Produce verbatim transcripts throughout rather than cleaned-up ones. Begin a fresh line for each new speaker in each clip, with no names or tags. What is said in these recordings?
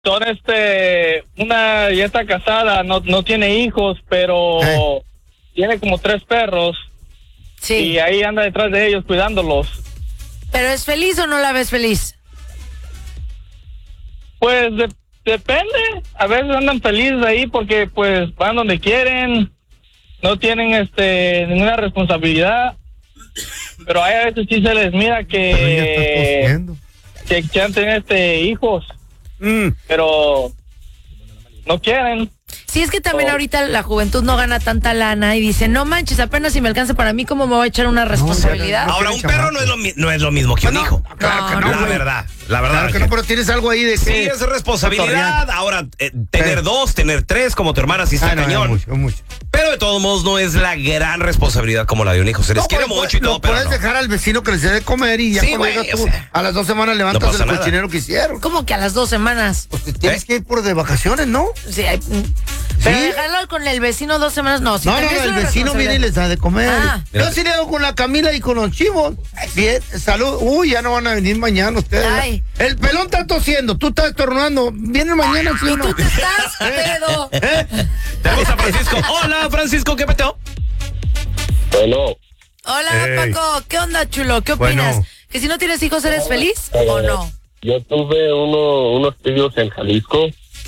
Son este, una ya está casada, no, no tiene hijos, pero eh. tiene como tres perros.
Sí.
Y ahí anda detrás de ellos cuidándolos.
¿Pero es feliz o no la ves feliz?
Pues de, depende. A veces andan felices ahí porque pues van donde quieren, no tienen este ninguna responsabilidad. Pero hay a veces sí se les mira que que quieran tener este hijos. Mm. Pero no quieren.
Sí, es que también oh. ahorita la juventud no gana tanta lana y dice, no manches, apenas si me alcanza para mí, ¿cómo me voy a echar una responsabilidad?
No, Ahora, un perro no es, lo, no es lo mismo que un
no,
hijo.
Claro que no,
la
güey.
verdad, la verdad.
Claro que no, pero tienes algo ahí de que...
Sí, es responsabilidad. Ahora, eh, tener sí. dos, tener tres, como tu hermana, sí está ah, no, cañón.
Es mucho, es mucho.
Pero de todos modos no es la gran responsabilidad como la de un hijo. Se les no, quiere pues, mucho y todo, pero
puedes
no.
dejar al vecino que les dé de comer y ya
sí,
cuando
güey,
llegas tú,
o sea,
a las dos semanas levantas
no
el cochinero que hicieron.
¿Cómo que a las dos semanas?
Pues te tienes ¿Eh? que ir por de vacaciones, ¿no?
Sí, hay... Pero ¿Sí? dejarlo con el vecino dos semanas, no. Si
no, no, no, el vecino viene y les da de comer. Ah. Yo sí le hago con la Camila y con los chivos. Bien, salud. Uy, ya no van a venir mañana ustedes. Ay. El pelón está tosiendo, tú estás estornudando. Vienen mañana, ¿sí o no?
¿Y tú te estás, pedo?
¿Eh? Tenemos a Francisco. Hola, Francisco, ¿qué peteo?
Bueno.
Hola, hey. Paco. ¿Qué onda, chulo? ¿Qué opinas? Bueno. ¿Que si no tienes hijos eres feliz eh, o no?
Yo tuve uno, unos tíos en Jalisco.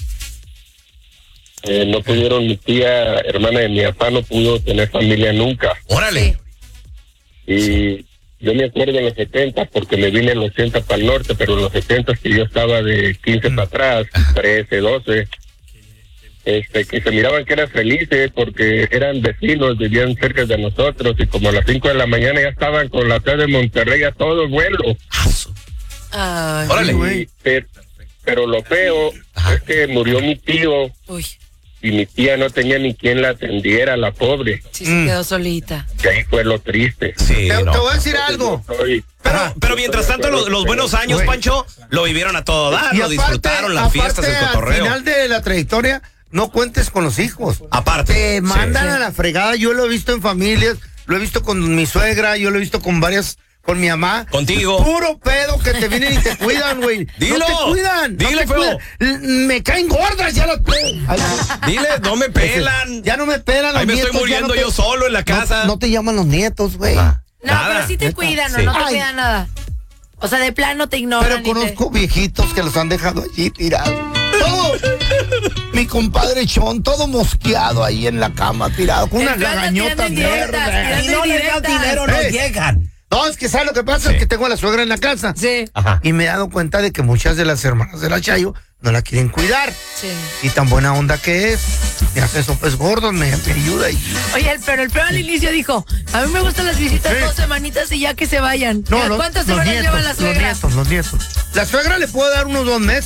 Eh, no pudieron, mi tía, hermana de mi papá, no pudo tener familia nunca.
¡Órale!
Y yo me acuerdo en los setenta, porque me vine en los ochenta para el norte, pero en los setenta que yo estaba de quince mm. para atrás, trece, doce, este, que se miraban que eran felices porque eran vecinos, vivían cerca de nosotros, y como a las cinco de la mañana ya estaban con la ciudad de Monterrey a todo vuelo.
Ay,
¡Órale!
Y, pero, pero lo feo Ajá. es que murió mi tío.
Uy.
Y mi tía no tenía ni quien la atendiera, la pobre.
Sí, se quedó solita.
Y ahí fue lo triste.
Sí,
te,
no.
te voy a decir algo.
Soy,
pero, pero mientras tanto, los, los buenos años, wey. Pancho, lo vivieron a todo dar, y lo aparte, disfrutaron, las fiestas, el cotorreo.
Al final de la trayectoria, no cuentes con los hijos.
Aparte.
Te mandan
sí.
a la fregada. Yo lo he visto en familias, lo he visto con mi suegra, yo lo he visto con varias... Con mi mamá.
Contigo.
Puro pedo que te vienen y te cuidan, güey.
Dilo.
No te cuidan.
Dile,
no te
feo.
Cuidan. Me caen gordas ya las
Dile, no me pelan.
Ya no me pelan los
Ahí me
nietos,
estoy muriendo
no te,
yo solo en la casa.
No, no te llaman los nietos, güey.
Ah, no, nada. Pero sí te cuidan, ¿no? Sí. No te Ay. cuidan nada. O sea, de plano te ignoran.
Pero conozco te... viejitos que los han dejado allí tirados. Todo. Mi compadre Chon, todo mosqueado ahí en la cama, tirado, con unas lagañotas verdes.
Y no les das dinero, no llegan.
No, es que ¿sabes lo que pasa? Sí. Es que tengo a la suegra en la casa.
Sí.
Ajá. Y me he dado cuenta de que muchas de las hermanas de la Chayo no la quieren cuidar.
Sí.
Y tan buena onda que es. Me hace sopes gordos, me, me ayuda. Y...
Oye, pero el peor al inicio dijo, a mí me gustan las visitas sí. dos semanitas y ya que se vayan.
No,
¿Cuántas
los
semanas
nietos,
llevan la suegra?
Los nietos, los nietos. La suegra le puedo dar unos dos meses.